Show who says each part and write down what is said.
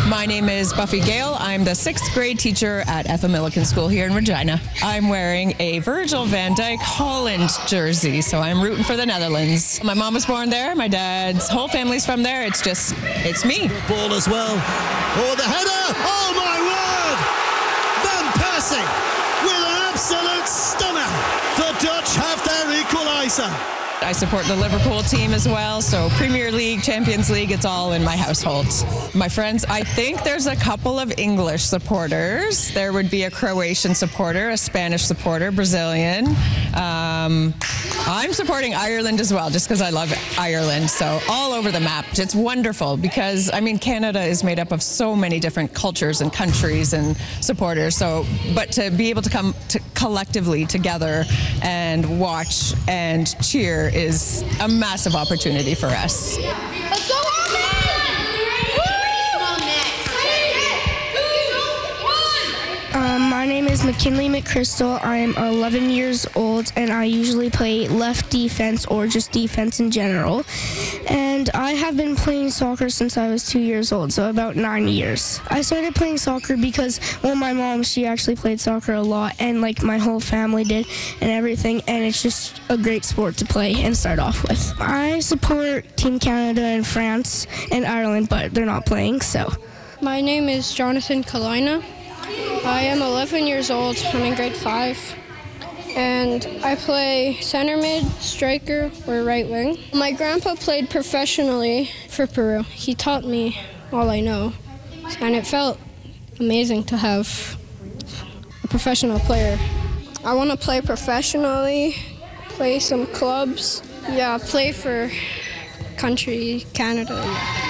Speaker 1: My name is Buffy Gale. I'm the 6th grade teacher at Ethel Milliken School here in Regina. I'm wearing a Virgil van Dijk Holland jersey, so I'm rooting for the Netherlands. My mom was born there. My dad's whole family's from there. It's me.
Speaker 2: Ball as well. Oh, the header! Oh, my word! Van Persie with an absolute stunner. The Dutch have their equaliser.
Speaker 1: I support the Liverpool team as well, so Premier League, Champions League, it's all in my household. My friends, I think there's a couple of English supporters. There would be a Croatian supporter, a Spanish supporter, Brazilian. I'm supporting Ireland as well, just because I love Ireland, so all over the map. It's wonderful because, Canada is made up of so many different cultures and countries and supporters, but to be able to come collectively together and watch and cheer is a massive opportunity for us.
Speaker 3: Let's go,
Speaker 4: My name is McKinley McChrystal. I'm 11 years old, and I usually play left defense or just defense in general. And I have been playing soccer since I was 2 years old, so about 9 years. I started playing soccer because, my mom, she actually played soccer a lot, and my whole family did and everything, and it's just a great sport to play and start off with. I support Team Canada and France and Ireland, but they're not playing, so.
Speaker 5: My name is Jonathan Kalina. I am 11 years old. I'm in grade 5. And I play center mid, striker, or right wing. My grandpa played professionally for Peru. He taught me all I know. And it felt amazing to have a professional player. I want to play professionally, play some clubs. Yeah, play for country, Canada. Yeah.